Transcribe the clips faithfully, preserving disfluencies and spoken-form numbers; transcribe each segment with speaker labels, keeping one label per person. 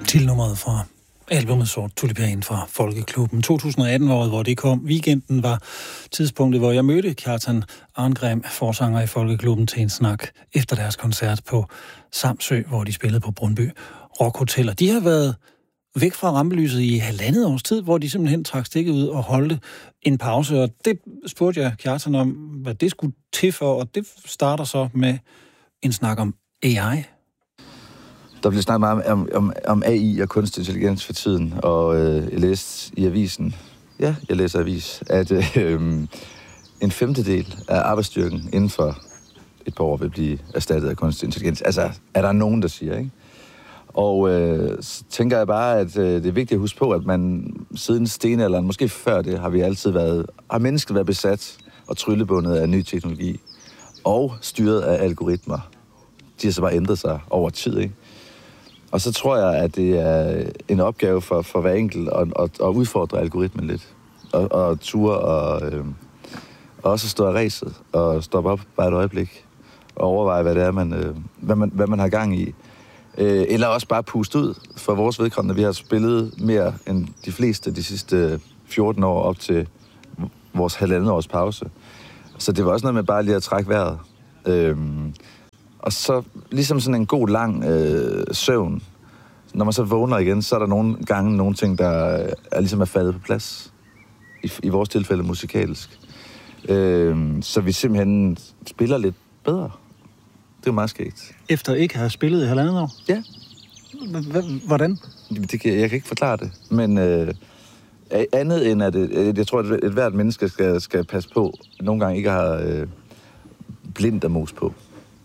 Speaker 1: Titelnummeret fra albumet Sort Tulipan fra Folkeklubben. to tusind og atten året, hvor det kom. Weekenden var tidspunktet, hvor jeg mødte Kjartan Arngrim, forsanger i Folkeklubben, til en snak efter deres koncert på Samsø, hvor de spillede på Brøndby Rock Hotel. Og de har været væk fra rampelyset i halvandet års tid, hvor de simpelthen trak stikket ud og holdte en pause. Og det spurgte jeg Kjartan om, hvad det skulle til for, og det starter så med en snak om A I.
Speaker 2: Der bliver snakket meget om, om, om A I og kunstig intelligens for tiden, og øh, jeg læste i avisen, ja, jeg læser avis, at øh, en femtedel af arbejdsstyrken inden for et par år vil blive erstattet af kunstig intelligens. Altså, er der nogen, der siger, ikke? Og øh, så tænker jeg bare, at øh, det er vigtigt at huske på, at man siden stenalderen, måske før det, har vi altid været, har mennesket været besat og tryllebundet af ny teknologi og styret af algoritmer. De har så bare ændret sig over tid, ikke? Og så tror jeg, at det er en opgave for, for hver enkelt at, at, at udfordre algoritmen lidt. Og, og ture og, øh, og også stå af ræset og stoppe op bare et øjeblik og overveje, hvad det er, man, øh, hvad, man, hvad man har gang i. Øh, eller også bare puste ud for vores vedkommende. Vi har spillet mere end de fleste de sidste fjorten år op til vores halvandet års pause. Så det var også noget med bare lige at trække vejret. Øh, Og så ligesom sådan en god, lang øh, søvn. Når man så vågner igen, så er der nogle gange nogle ting, der er ligesom er faldet på plads. I, i vores tilfælde musikalsk. Øh, så vi simpelthen spiller lidt bedre. Det er jo meget skægt.
Speaker 1: Efter ikke at have spillet i halvandet år?
Speaker 2: Ja.
Speaker 1: Hvordan?
Speaker 2: Det kan, jeg kan ikke forklare det. Men øh, andet end at det, jeg tror, at et hvert menneske skal, skal passe på, nogle gange ikke har øh, blind og mos på.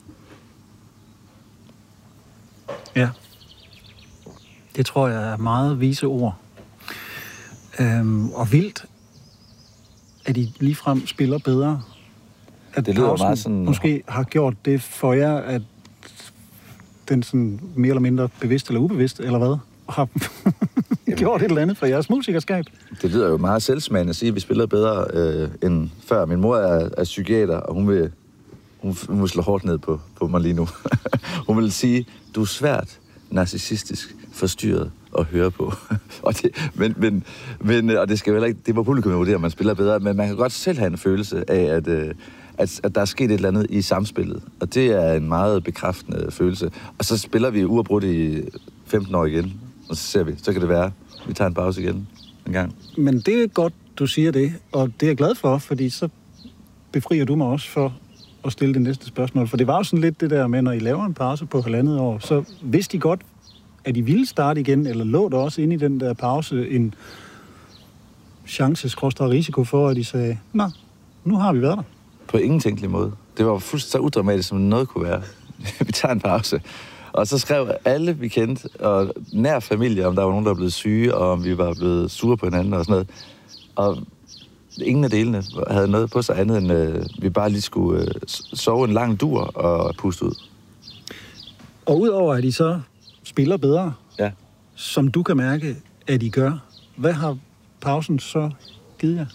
Speaker 1: Ja. Det tror jeg er meget vise ord. Øhm, og vildt, at I ligefrem spiller bedre. At
Speaker 2: det lyder meget sådan...
Speaker 1: måske har gjort det for jer, at den sådan mere eller mindre bevidst eller ubevidst, eller hvad, har gjort et eller andet for jeres musikerskab.
Speaker 2: Det lyder jo meget selvsmagende at sige, at vi spiller bedre øh, end før. Min mor er, er psykiater, og hun vil, hun, hun vil slå hårdt ned på, på mig lige nu. Hun vil sige, du er svært narcissistisk forstyrret at høre på. og, det, men, men, men, og det skal jo heller ikke, det var publikum vurdere, at man spiller bedre, men man kan godt selv have en følelse af, at, at, at der er sket et eller andet i samspillet. Og det er en meget bekræftende følelse. Og så spiller vi uafbrudt i femten år igen, og så ser vi, så kan det være, vi tager en pause igen en gang.
Speaker 1: Men det er godt, du siger det, og det er jeg glad for, fordi så befrier du mig også for at stille det næste spørgsmål. For det var jo sådan lidt det der med, når I laver en pause på halvandet år, så vidste I godt, at I ville starte igen, eller lå der også inde i den der pause en chance-risiko for, at I sagde, nå, nu har vi været der?
Speaker 2: På ingen tænkelig måde. Det var fuldstændig så udramatisk, som noget kunne være. Vi tager en pause. Og så skrev alle, vi kendte, og nær familie, om der var nogen, der var blevet syge, og om vi var blevet sure på hinanden og sådan noget. Og ingen af delene havde noget på sig andet, end øh, vi bare lige skulle øh, sove en lang dur og puste ud.
Speaker 1: Og udover at I så spiller bedre,
Speaker 2: ja.
Speaker 1: Som du kan mærke, at I gør, hvad har pausen så givet jer?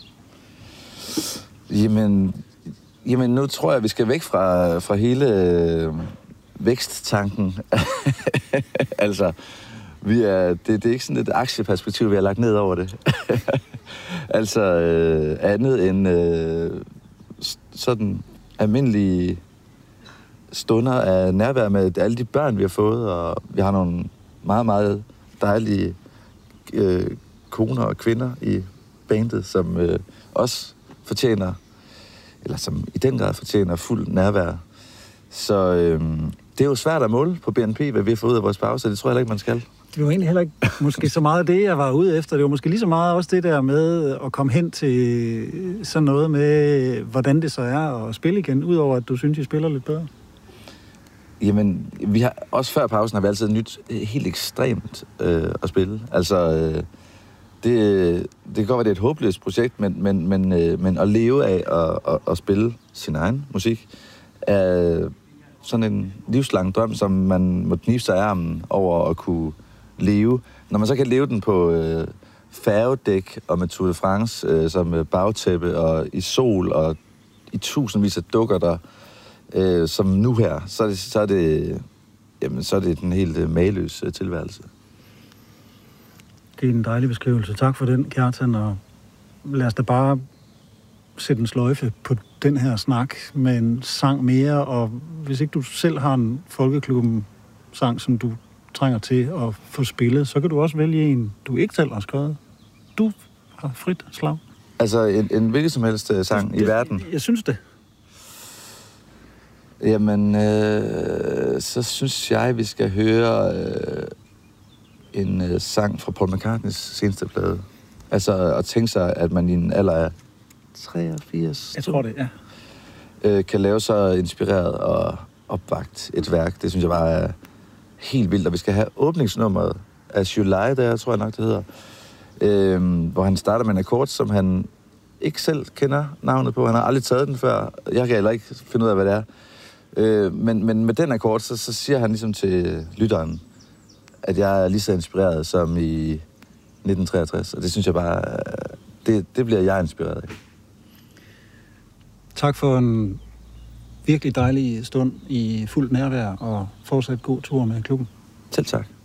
Speaker 2: Jamen, jamen nu tror jeg, at vi skal væk fra, fra hele øh, væksttanken. altså, vi er, det, det er ikke sådan et aktieperspektiv, vi har lagt ned over det. altså, øh, andet end øh, sådan almindelige stunder af nærvær med alle de børn, vi har fået, og vi har nogle meget, meget dejlige øh, koner og kvinder i bandet, som øh, også fortjener, eller som i den grad fortjener fuld nærvær. Så øh, det er jo svært at måle på B N P, hvad vi har fået ud af vores pause, det tror jeg heller ikke, man skal.
Speaker 1: Det var egentlig heller ikke måske så meget det, jeg var ude efter. Det var måske lige så meget også det der med at komme hen til sådan noget med, hvordan det så er at spille igen, udover at du synes, I spiller lidt bedre.
Speaker 2: Jamen, vi har, også før pausen har vi altid nyt helt ekstremt øh, at spille. Altså, øh, det, det kan godt være, det er et håbløst projekt, men, men, men, øh, men at leve af at, at, at spille sin egen musik er sådan en livslang drøm, som man må knibe sig af armen over at kunne leve. Når man så kan leve den på øh, færgedæk og med Tour de France øh, som bagtæppe og i sol og i tusindvis af dukker der, øh, som nu her, så er det, så er det, jamen, så er det den helt øh, mageløse tilværelse.
Speaker 1: Det er en dejlig beskrivelse. Tak for den, Kjartan, og lad os da bare sætte en sløjfe på den her snak med en sang mere, og hvis ikke du selv har en Folkeklubben-sang, som du trænger til at få spillet, så kan du også vælge en, du ikke selv har skrevet. Du har frit slag.
Speaker 2: Altså en, en hvilken som helst uh, sang det, i verden?
Speaker 1: Jeg synes det.
Speaker 2: Jamen, øh, så synes jeg, vi skal høre øh, en øh, sang fra Paul McCartneys seneste plade. Altså at tænke sig, at man i en alder af treogfirs...
Speaker 1: Jeg tror det, ja.
Speaker 2: Øh, kan lave så inspireret og opvagt et værk. Det synes jeg bare er helt vildt. Og vi skal have åbningsnummeret af July, der tror jeg nok, det hedder. Øh, hvor han starter med en akkord, som han ikke selv kender navnet på. Han har aldrig taget den før. Jeg kan heller ikke finde ud af, hvad det er. Øh, men, men med den akkord, så, så siger han ligesom til lytteren, at jeg er lige så inspireret som i nitten treogtres. Og det synes jeg bare, det, det bliver jeg inspireret af.
Speaker 1: Tak for en virkelig dejlig stund i fuldt nærvær, og fortsat god tur med klubben.
Speaker 2: Selv tak.